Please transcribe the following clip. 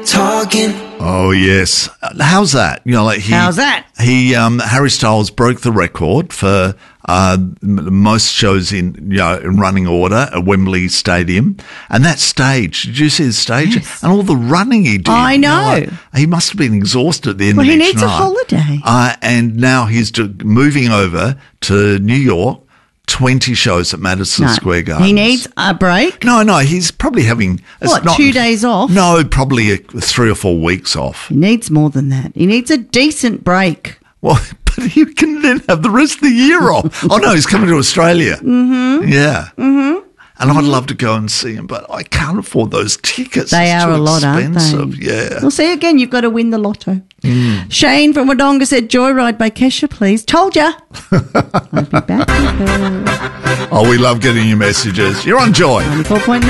talking. Oh, yes. How's that? How's that? Harry Styles broke the record for most shows in running order at Wembley Stadium. And that stage, did you see the stage? Yes. And all the running he did. I know. He must have been exhausted at the end Well, of he each needs a night. holiday. And now he's moving over to New York, 20 shows at Madison Square Garden. He needs a break. No, he's probably having... 2 days off? No, probably 3 or 4 weeks off. He needs more than that. He needs a decent break. Well, but you can then have the rest of the year off. Oh, no, he's coming to Australia. Mm-hmm. Yeah. Mm-hmm. And I'd love to go and see him, but I can't afford those tickets. They It's are too a lot, expensive. aren't they? Yeah. Well, see, again, you've got to win the lotto. Shane from Wodonga said, Joyride by Kesha, please. Told ya. I'll be back with her. Oh, we love getting your messages. You're on Joy. 94.9.